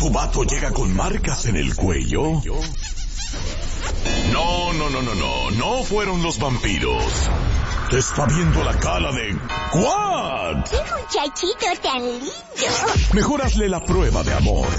¿Tu vato llega con marcas en el cuello? No fueron los vampiros. Te está viendo la cara de... ¿What? ¡Qué muchachito tan lindo! Mejor hazle la prueba de amor.